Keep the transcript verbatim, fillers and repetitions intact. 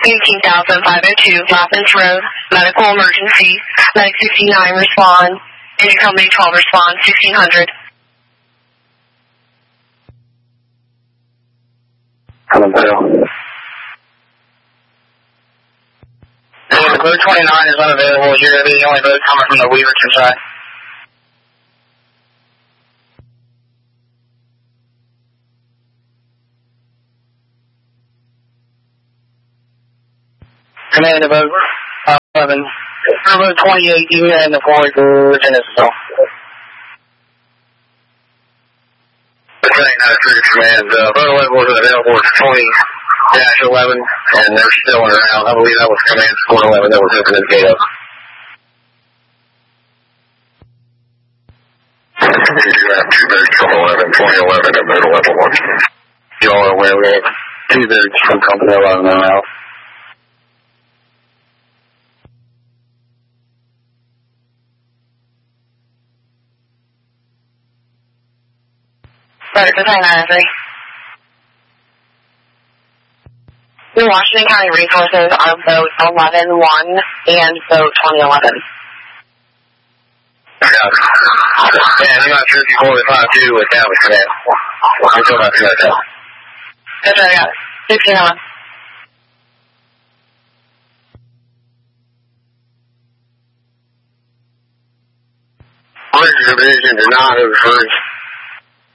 eighteen thousand five oh two, Lathens Road, medical emergency, Medic sixty-nine respond, Engine Company twelve respond, sixteen hundred. Hello, and the boat twenty-nine is unavailable. You're going to be the only boat coming from the Weaverton side. Command of over uh, eleven. Turbo twenty-eight, you and the Floyd for Genesisville. Saying that trigger command, uh, boat eleven was available for twenty dash eleven, and they're still around. I believe that was command squad eleven that was opening the gate up. You do have two boats from eleven, twenty eleven, and boat eleven one. You all are aware we have two boats from company eleven now. Right, good nine nine three. The Washington County resources are boat eleven one and boat twenty eleven. Yeah, yeah, I'm not sure if you called it five two with that with command. I'm still not sure that. Good, I got it. sixteen on. Bridge division did not overfirst.